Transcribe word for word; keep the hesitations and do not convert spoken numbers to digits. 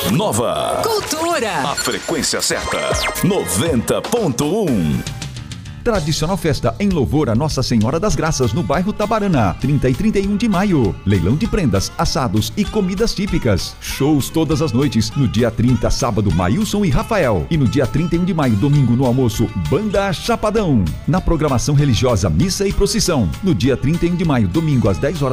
Nova. Cultura. A frequência certa. noventa ponto um. Tradicional festa em louvor a Nossa Senhora das Graças no bairro Tabarana, trinta e trinta e um de maio. Leilão de prendas, assados e comidas típicas. Shows todas as noites. No dia trinta, sábado, Maílson e Rafael. E no dia trinta e um de maio, domingo, no almoço, Banda Chapadão. Na programação religiosa, missa e procissão. No dia trinta e um de maio, domingo, às dez horas